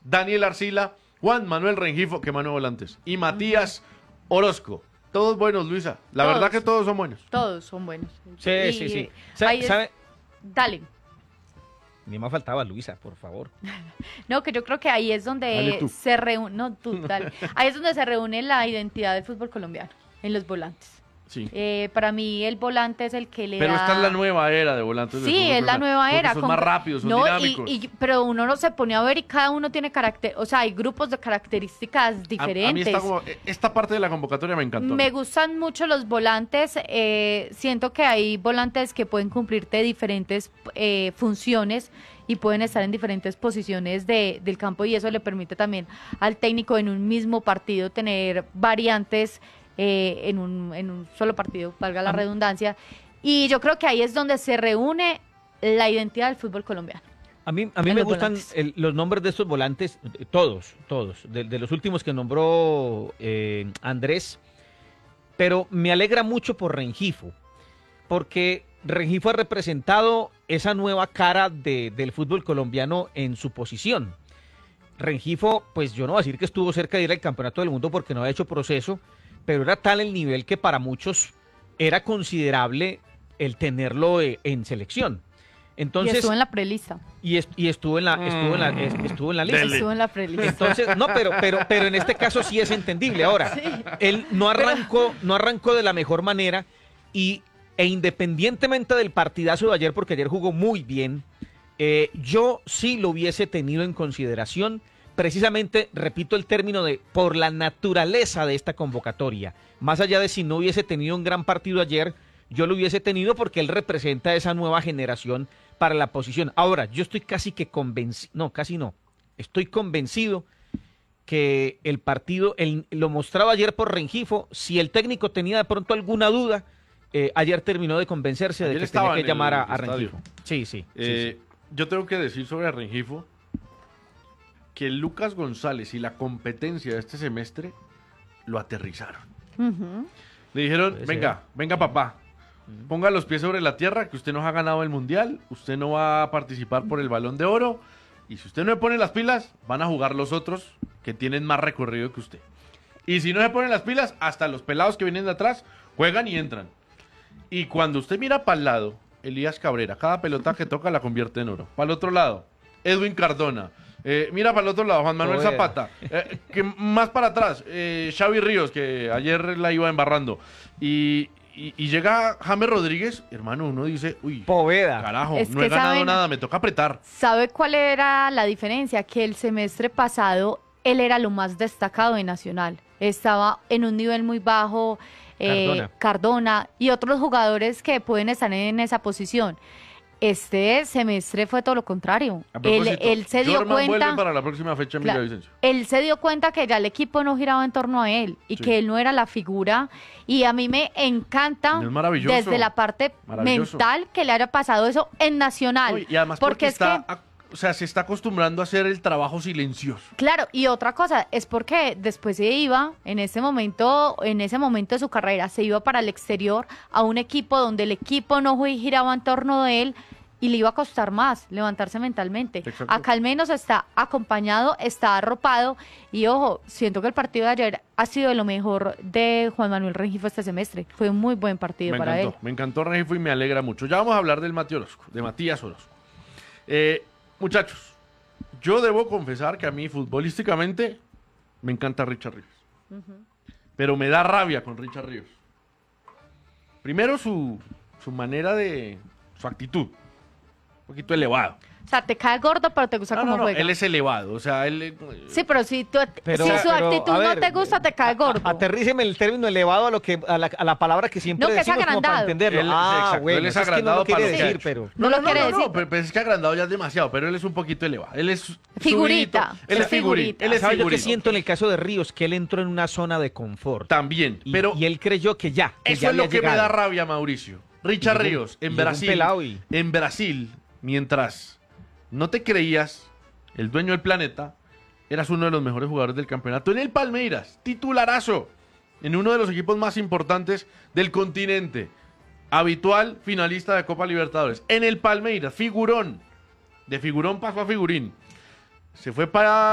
Daniel Arcila, Juan Manuel Rengifo, que mano de volantes, y Matías Orozco. Todos buenos, Luisa. La verdad que todos son buenos. Todos son buenos. Sí. ¿Sabe? Dale. Ni más faltaba Luisa, por favor. No, que yo creo que ahí es donde se reúne, no, tú, dale. Ahí es donde se reúne la identidad del fútbol colombiano, en los volantes. Sí. Para mí el volante es el que le Pero da... esta es la nueva era de volantes. Sí, es la nueva era. Son más rápidos, son dinámicos. Pero uno no se pone a ver y cada uno tiene carácter, o sea, hay grupos de características diferentes. A mí esta parte de la convocatoria me encantó. Me gustan mucho los volantes, siento que hay volantes que pueden cumplirte diferentes funciones y pueden estar en diferentes posiciones del campo, y eso le permite también al técnico en un mismo partido tener variantes en un solo partido, valga la redundancia, y yo creo que ahí es donde se reúne la identidad del fútbol colombiano. A mí me gustan los nombres de estos volantes, todos, de los últimos que nombró Andrés, pero me alegra mucho por Rengifo, porque Rengifo ha representado esa nueva cara del fútbol colombiano en su posición. Rengifo, pues yo no voy a decir que estuvo cerca de ir al Campeonato del Mundo porque no ha hecho proceso, pero era tal el nivel que para muchos era considerable el tenerlo en selección. Entonces, y estuvo en la prelista. Y estuvo en la lista. Estuvo en la prelista. Entonces, no, pero en este caso sí es entendible. Ahora, sí, él no arrancó de la mejor manera e independientemente del partidazo de ayer, porque ayer jugó muy bien, yo sí lo hubiese tenido en consideración. Precisamente, repito el término por la naturaleza de esta convocatoria. Más allá de si no hubiese tenido un gran partido ayer, yo lo hubiese tenido porque él representa esa nueva generación para la posición. Ahora, yo estoy casi que convencido, estoy convencido que el partido, lo mostraba ayer por Rengifo. Si el técnico tenía de pronto alguna duda, ayer terminó de convencerse de que tenía que llamar a Rengifo. Sí. Yo tengo que decir sobre Rengifo que Lucas González y la competencia de este semestre lo aterrizaron. Le dijeron, venga papá, ponga los pies sobre la tierra, que usted no ha ganado el Mundial, usted no va a participar por el Balón de Oro, y si usted no se pone las pilas, van a jugar los otros que tienen más recorrido que usted. Y si no se ponen las pilas, hasta los pelados que vienen de atrás juegan y entran. Y cuando usted mira para el lado, Elías Cabrera, cada pelota que toca la convierte en oro. Para el otro lado, Edwin Cardona. Mira para el otro lado, Juan Manuel Zapata. Que más para atrás, Xavi Ríos, que ayer la iba embarrando. Y llega James Rodríguez, hermano, uno dice, uy, Poveda. Carajo, no he ganado nada, me toca apretar. ¿Sabe cuál era la diferencia? Que el semestre pasado él era lo más destacado de Nacional. Estaba en un nivel muy bajo, Cardona y otros jugadores que pueden estar en esa posición. Este semestre fue todo lo contrario. Él se dio cuenta. Vuelve para la próxima fecha, claro, Villavicencio. Él se dio cuenta que ya el equipo no giraba en torno a él y que él no era la figura. Y a mí me encanta desde la parte mental que le haya pasado eso en Nacional. Y además porque se está acostumbrando a hacer el trabajo silencioso. Claro, y otra cosa es porque después se iba, en ese momento de su carrera, se iba para el exterior a un equipo donde el equipo no giraba en torno de él y le iba a costar más levantarse mentalmente. Exacto. Acá al menos está acompañado, está arropado y ojo, siento que el partido de ayer ha sido de lo mejor de Juan Manuel Rengifo este semestre. Fue un muy buen partido para él. Me encantó Rengifo y me alegra mucho. Ya vamos a hablar de Matías Orozco. Muchachos, yo debo confesar que a mí futbolísticamente me encanta Richard Ríos. Pero me da rabia con Richard Ríos. Primero su manera su actitud. Un poquito elevado. O sea, te cae gordo, pero te gusta cómo juega. Él es elevado, o sea, él... Sí, pero si su actitud no te gusta, te cae gordo. Aterríceme el término elevado a la palabra que siempre decimos como para entenderlo. Él es agrandado es que no lo quiere decir, pero... No lo quiere decir. Pero es que agrandado ya es demasiado, pero él es un poquito elevado. Él es figurita. Él es figurita. ¿Sabes yo que siento en el caso de Ríos? Que él entró en una zona de confort. También, pero... Y él creyó que ya Eso es lo que me da rabia, Mauricio. Richard Ríos, en Brasil, mientras... no te creías el dueño del planeta, eras uno de los mejores jugadores del campeonato en el Palmeiras, titularazo, en uno de los equipos más importantes del continente, habitual finalista de Copa Libertadores, en el Palmeiras, figurón, de figurón pasó a figurín, se fue para